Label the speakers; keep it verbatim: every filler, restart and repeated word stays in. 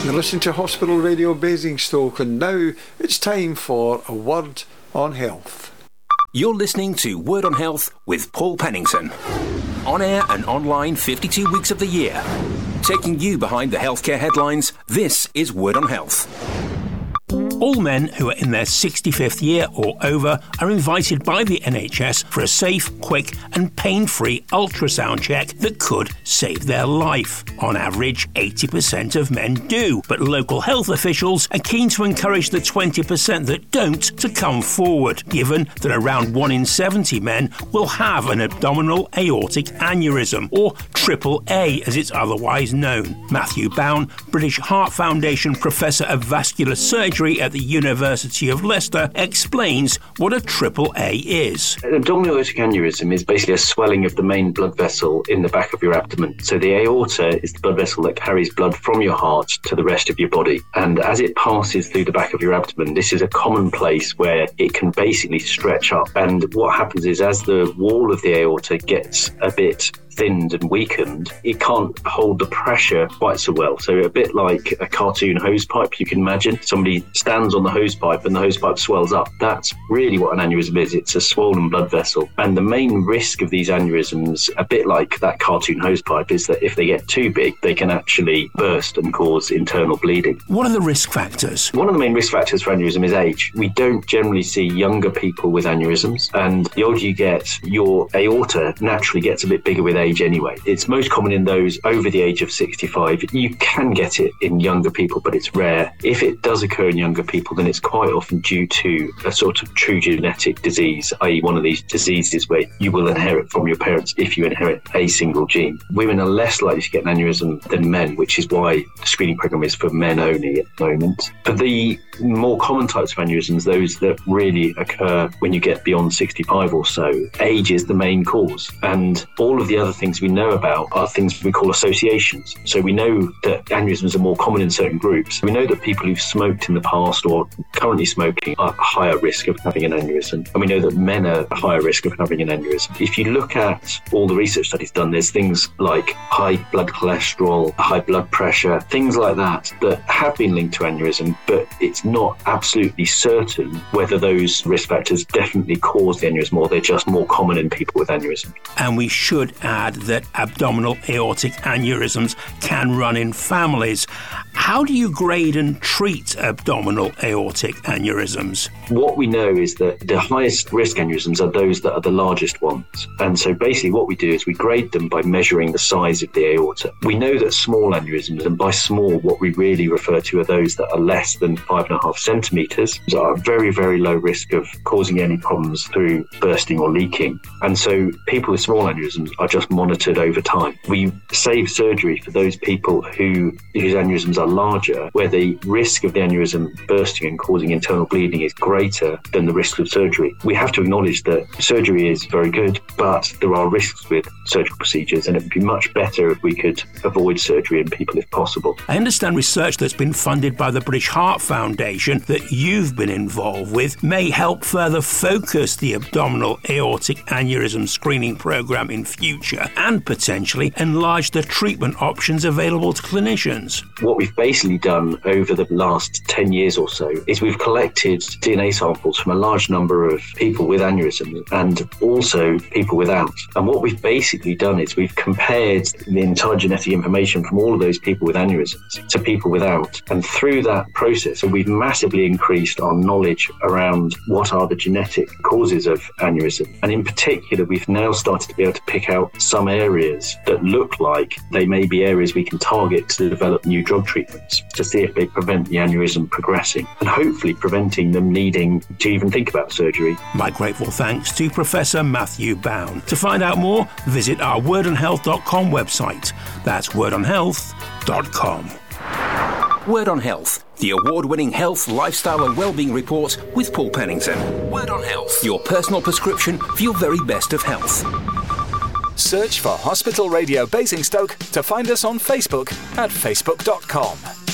Speaker 1: You're listening to Hospital Radio Basingstoke, and now it's time for a Word on Health.
Speaker 2: You're listening to Word on Health with Paul Pennington. On air and online fifty-two weeks of the year. Taking you behind the healthcare headlines, this is Word on Health. All men who are in their sixty-fifth year or over are invited by the N H S for a safe, quick and pain-free ultrasound check that could save their life. On average, eighty percent of men do, but local health officials are keen to encourage the twenty percent that don't to come forward, given that around one in seventy men will have an abdominal aortic aneurysm, or triple A as it's otherwise known. Matthew Bown, British Heart Foundation Professor of Vascular Surgery at the University of Leicester, explains what a triple A is.
Speaker 3: An abdominal aortic aneurysm is basically a swelling of the main blood vessel in the back of your abdomen. So the aorta is the blood vessel that carries blood from your heart to the rest of your body. And as it passes through the back of your abdomen, this is a common place where it can basically stretch up. And what happens is, as the wall of the aorta gets a bit thinned and weakened, it can't hold the pressure quite so well. So a bit like a cartoon hose pipe, you can imagine. Somebody stands on the hose pipe and the hose pipe swells up. That's really what an aneurysm is. It's a swollen blood vessel. And the main risk of these aneurysms, a bit like that cartoon hose pipe, is that if they get too big, they can actually burst and cause internal bleeding.
Speaker 2: What are the risk factors?
Speaker 3: One of the main risk factors for aneurysm is age. We don't generally see younger people with aneurysms, and the older you get, your aorta naturally gets a bit bigger with age anyway. It's most common in those over the age of sixty-five. You can get it in younger people, but it's rare. If it does occur in younger people, then it's quite often due to a sort of true genetic disease, that is one of these diseases where you will inherit from your parents if you inherit a single gene. Women are less likely to get an aneurysm than men, which is why the screening program is for men only at the moment. For the more common types of aneurysms, those that really occur when you get beyond sixty-five or so, age is the main cause. And all of the other things we know about are things we call associations. So we know that aneurysms are more common in certain groups. We know that people who've smoked in the past or currently smoking are at higher risk of having an aneurysm. And we know that men are at higher risk of having an aneurysm. If you look at all the research studies done, there's things like high blood cholesterol, high blood pressure, things like that that have been linked to aneurysm, but it's not absolutely certain whether those risk factors definitely cause the aneurysm or they're just more common in people with aneurysm.
Speaker 2: And we should add that abdominal aortic aneurysms can run in families. How do you grade and treat abdominal aortic aneurysms?
Speaker 3: What we know is that the highest risk aneurysms are those that are the largest ones. And so basically what we do is we grade them by measuring the size of the aorta. We know that small aneurysms, and by small what we really refer to are those that are less than five and a half centimetres, are at very, very low risk of causing any problems through bursting or leaking. And so people with small aneurysms are just monitored over time. We save surgery for those people who whose aneurysms are larger, where the risk of the aneurysm bursting and causing internal bleeding is greater than the risk of surgery. We have to acknowledge that surgery is very good, but there are risks with surgical procedures, and it would be much better if we could avoid surgery in people if possible.
Speaker 2: I understand research that's been funded by the British Heart Foundation that you've been involved with may help further focus the abdominal aortic aneurysm screening programme in future and potentially enlarge the treatment options available to clinicians.
Speaker 3: What we've basically done over the last ten years or so is we've collected D N A samples from a large number of people with aneurysms and also people without. And what we've basically done is we've compared the entire genetic information from all of those people with aneurysms to people without. And through that process, we've massively increased our knowledge around what are the genetic causes of aneurysm. And in particular, we've now started to be able to pick out some areas that look like they may be areas we can target to develop new drug treatments to see if they prevent the aneurysm progressing and hopefully preventing them needing to even think about surgery.
Speaker 2: My grateful thanks to Professor Matthew Bown. To find out more, visit our word on health dot com website. That's word on health dot com. Word on Health, the award-winning health, lifestyle and wellbeing report with Paul Pennington. Word on Health, your personal prescription for your very best of health.
Speaker 4: Search for Hospital Radio Basingstoke to find us on Facebook at facebook dot com.